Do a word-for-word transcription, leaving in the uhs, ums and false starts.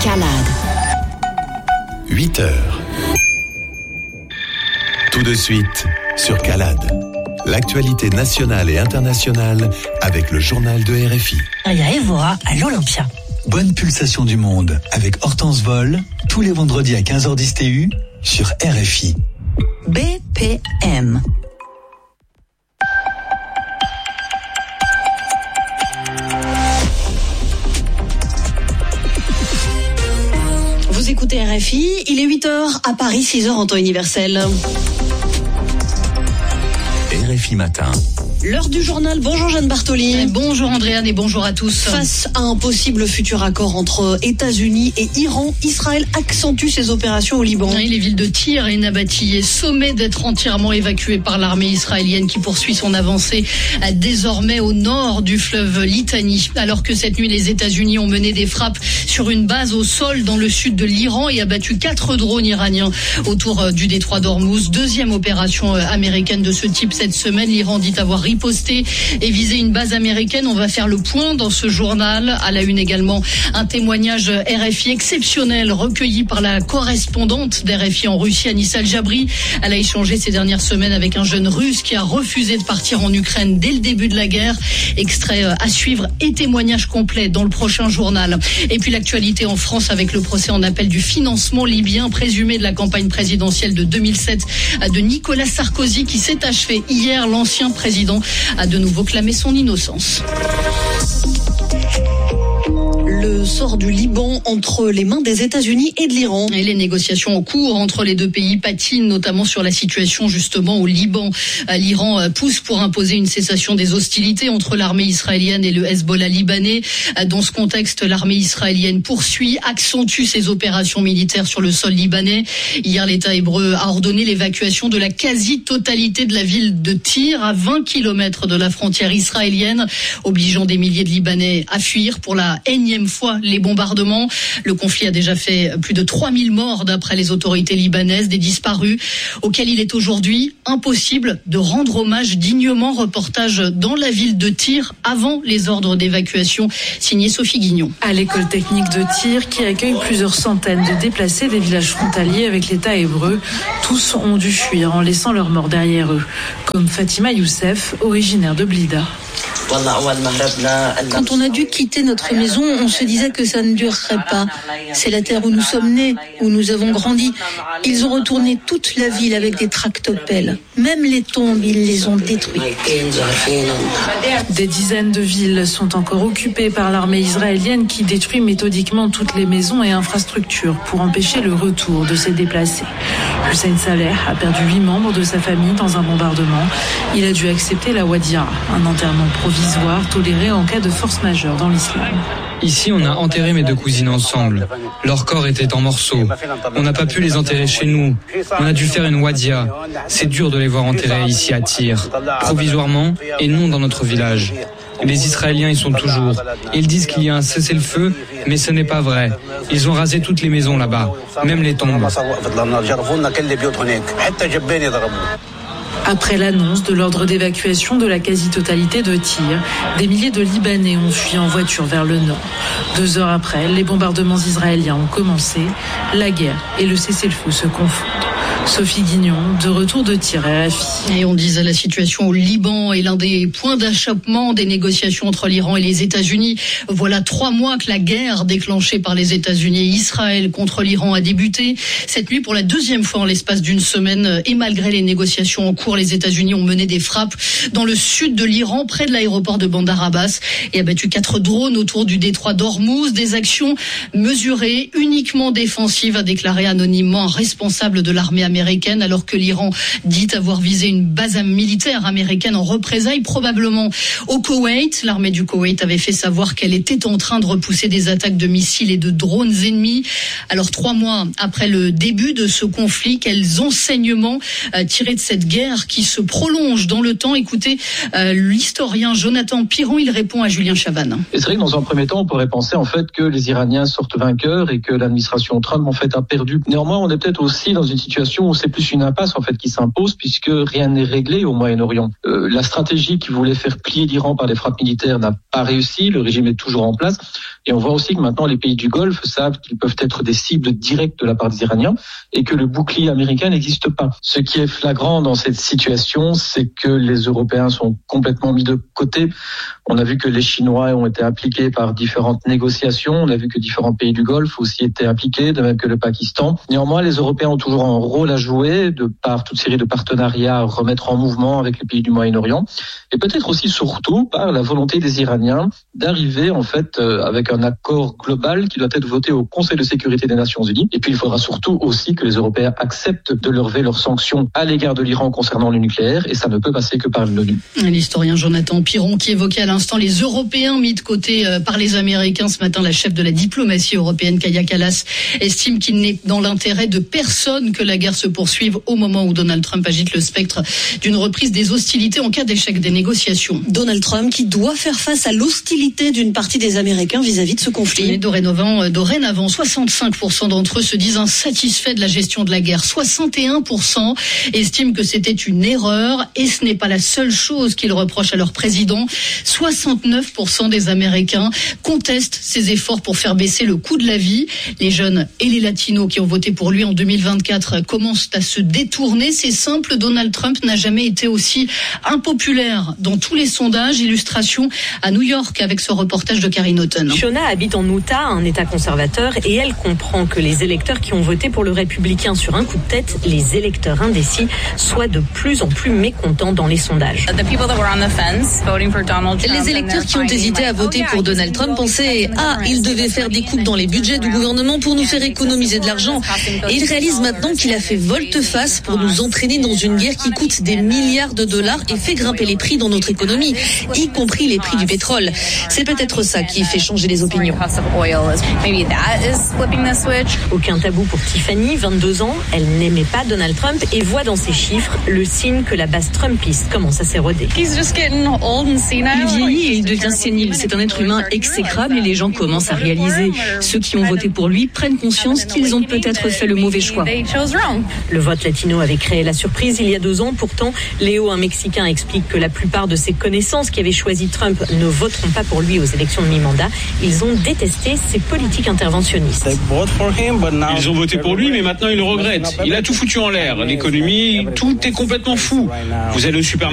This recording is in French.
Calade. huit heures. Tout de suite sur Calade. L'actualité nationale et internationale avec le journal de R F I. Il y a Evora à l'Olympia. Bonne pulsation du monde avec Hortense Vol tous les vendredis à quinze heures dix T U sur R F I. B P M. Vous écoutez R F I, il est huit heures à Paris, six heures en temps universel. R F I Matin. L'heure du journal. Bonjour Jeanne Bartoli. Bonjour Andréane et bonjour à tous. Face à un possible futur accord entre États-Unis et Iran, Israël accentue ses opérations au Liban. Oui, les villes de Tyr et Nabatieh sommet d'être entièrement évacuées par l'armée israélienne qui poursuit son avancée désormais au nord du fleuve Litani. Alors que cette nuit, les États-Unis ont mené des frappes sur une base au sol dans le sud de l'Iran et abattu quatre drones iraniens autour du détroit d'Ormuz. Deuxième opération américaine de ce type cette semaine. L'Iran dit avoir riposté et visé une base américaine. On va faire le point dans ce journal. À la une également, un témoignage R F I exceptionnel recueilli par la correspondante d'R F I en Russie, Anissa El-Jabri. Elle a échangé ces dernières semaines avec un jeune russe qui a refusé de partir en Ukraine dès le début de la guerre. Extrait à suivre et témoignage complet dans le prochain journal. Et puis l'actualité en France avec le procès en appel du financement libyen présumé de la campagne présidentielle de deux mille sept de Nicolas Sarkozy qui s'est achevé hier. L'ancien président a de nouveau clamé son innocence. Le sort du Liban entre les mains des États-Unis et de l'Iran. Et les négociations en cours entre les deux pays patinent, notamment sur la situation justement au Liban. L'Iran pousse pour imposer une cessation des hostilités entre l'armée israélienne et le Hezbollah libanais. Dans ce contexte, l'armée israélienne poursuit, accentue ses opérations militaires sur le sol libanais. Hier, l'État hébreu a ordonné l'évacuation de la quasi-totalité de la ville de Tyr, à vingt kilomètres de la frontière israélienne, obligeant des milliers de Libanais à fuir pour la énième fois les bombardements. Le conflit a déjà fait plus de trois mille morts d'après les autorités libanaises, des disparus auxquels il est aujourd'hui impossible de rendre hommage dignement. Reportage dans la ville de Tyr avant les ordres d'évacuation, signé Sophie Guignon. À l'école technique de Tyr, qui accueille plusieurs centaines de déplacés des villages frontaliers avec l'État hébreu, tous ont dû fuir en laissant leurs morts derrière eux, comme Fatima Youssef, originaire de Blida. Quand on a dû quitter notre maison, on se disait que ça ne durerait pas. C'est la terre où nous sommes nés, où nous avons grandi. Ils ont retourné toute la ville avec des tractopelles. Même les tombes, ils les ont détruites. Des dizaines de villes sont encore occupées par l'armée israélienne qui détruit méthodiquement toutes les maisons et infrastructures pour empêcher le retour de ces déplacés. Hussein Saleh a perdu huit membres de sa famille dans un bombardement. Il a dû accepter la Wadia, un enterrement provisoire toléré en cas de force majeure dans l'islam. Ici, on a enterré mes deux cousines ensemble. Leur corps était en morceaux. On n'a pas pu les enterrer chez nous. On a dû faire une wadia. C'est dur de les voir enterrés ici à Tyr, provisoirement et non dans notre village. Les Israéliens y sont toujours. Ils disent qu'il y a un cessez-le-feu, mais ce n'est pas vrai. Ils ont rasé toutes les maisons là-bas, même les tombes. Après l'annonce de l'ordre d'évacuation de la quasi-totalité de Tyr, des milliers de Libanais ont fui en voiture vers le nord. Deux heures après, les bombardements israéliens ont commencé. La guerre et le cessez-le-feu se confondent. Sophie Guignon, de retour de Tyr, R F I. Et on disait la situation au Liban est l'un des points d'achoppement des négociations entre l'Iran et les États-Unis. Voilà trois mois que la guerre déclenchée par les États-Unis et Israël contre l'Iran a débuté. Cette nuit, pour la deuxième fois en l'espace d'une semaine, et malgré les négociations en cours, les États-Unis ont mené des frappes dans le sud de l'Iran, près de l'aéroport de Bandar Abbas, et abattu quatre drones autour du détroit d'Ormuz. Des actions mesurées, uniquement défensives, a déclaré anonymement un responsable de l'armée américaine, alors que l'Iran dit avoir visé une base militaire américaine en représailles, probablement au Koweït. L'armée du Koweït avait fait savoir qu'elle était en train de repousser des attaques de missiles et de drones ennemis. Alors, trois mois après le début de ce conflit, quels enseignements euh, tirés de cette guerre qui se prolonge dans le temps? Écoutez, euh, l'historien Jonathan Piron, il répond à Julien Chavannes. Et c'est vrai que dans un premier temps, on pourrait penser en fait que les Iraniens sortent vainqueurs et que l'administration Trump en fait a perdu. Néanmoins, on est peut-être aussi dans une situation situation où c'est plus une impasse en fait qui s'impose puisque rien n'est réglé au Moyen-Orient. Euh, la stratégie qui voulait faire plier l'Iran par des frappes militaires n'a pas réussi, le régime est toujours en place et on voit aussi que maintenant les pays du Golfe savent qu'ils peuvent être des cibles directes de la part des Iraniens et que le bouclier américain n'existe pas. Ce qui est flagrant dans cette situation, c'est que les Européens sont complètement mis de côté. On a vu que les Chinois ont été impliqués par différentes négociations, on a vu que différents pays du Golfe aussi étaient impliqués, de même que le Pakistan. Néanmoins, les Européens ont toujours un rôle à jouer de par toute série de partenariats à remettre en mouvement avec les pays du Moyen-Orient et peut-être aussi surtout par la volonté des Iraniens d'arriver en fait euh, avec un accord global qui doit être voté au Conseil de sécurité des Nations Unies. Et puis il faudra surtout aussi que les Européens acceptent de lever leurs sanctions à l'égard de l'Iran concernant le nucléaire et ça ne peut passer que par l'ONU. L'historien Jonathan Piron qui évoquait à l'instant les Européens mis de côté euh, par les Américains. Ce matin, la chef de la diplomatie européenne, Kaja Kallas, estime qu'il n'est dans l'intérêt de personne que la guerre se poursuive au moment où Donald Trump agite le spectre d'une reprise des hostilités en cas d'échec des négociations. Donald Trump qui doit faire face à l'hostilité d'une partie des Américains vis-à-vis de ce conflit. Et dorénavant, dorénavant, soixante-cinq pour cent d'entre eux se disent insatisfaits de la gestion de la guerre. soixante et un pour cent estiment que c'était une erreur et ce n'est pas la seule chose qu'ils reprochent à leur président. soixante-neuf pour cent des Américains contestent ses efforts pour faire baisser le coût de la vie. Les jeunes et les latinos qui ont voté pour lui en deux mille vingt-quatre commencent à se détourner. C'est simple, Donald Trump n'a jamais été aussi impopulaire dans tous les sondages. Illustration à New York avec ce reportage de Karine Houghton. Fiona habite en Utah, un État conservateur, et elle comprend que les électeurs qui ont voté pour le républicain sur un coup de tête, les électeurs indécis, soient de plus en plus mécontents dans les sondages. Les électeurs qui ont hésité à voter pour Donald Trump pensaient « Ah, il devait faire des coupes dans les budgets du gouvernement pour nous faire économiser de l'argent. » Et ils réalisent maintenant qu'il a fait volte-face pour nous entraîner dans une guerre qui coûte des milliards de dollars et fait grimper les prix dans notre économie, y compris les prix du pétrole. C'est peut-être ça qui fait changer les opinions. Aucun tabou pour Tiffany, vingt-deux ans. Elle n'aimait pas Donald Trump et voit dans ses chiffres le signe que la base trumpiste commence à s'éroder. Il vieillit et il devient sénile. C'est un être humain exécrable et les gens commencent à réaliser. Ceux qui ont voté pour lui prennent conscience qu'ils ont peut-être fait le mauvais choix. Le vote latino avait créé la surprise il y a deux ans. Pourtant, Léo, un Mexicain, explique que la plupart de ses connaissances qui avaient choisi Trump ne voteront pas pour lui aux élections de mi-mandat. Ils ont détesté ses politiques interventionnistes. Ils ont voté pour lui, mais maintenant ils le regrettent. Il a tout foutu en l'air. L'économie, tout est complètement fou. Vous allez au supermarché.